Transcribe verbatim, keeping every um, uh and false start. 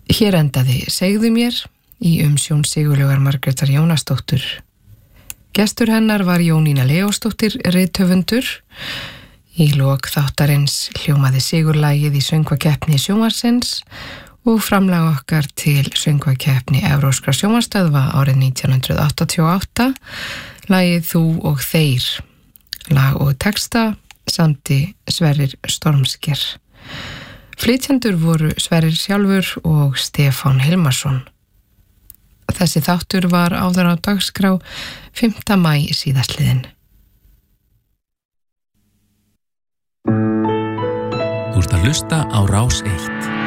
Hér endaði Segðu mér í umsjón Sigurlaugar Margrétar Jónasdóttur. Gestur hennar var Jónína Leósdóttir, rithöfundur. Í lok þáttarins hljómaði sigurlagið í söngvakeppni sjónvarpsins og framlag okkar til söngvakeppni Evrópskra sjónvarpsstöðva árið nítján hundruð áttatíu og átta, lagið Þú og þeir. Lag og texta samdi Sverrir Stormsker. Flytjendur voru Sverrir sjálfur og Stefán Hilmarsson. Þessi þáttur var áður á dagskrá fimmta maí síðastliðinn. Þú ert að hlusta á Rás eitt.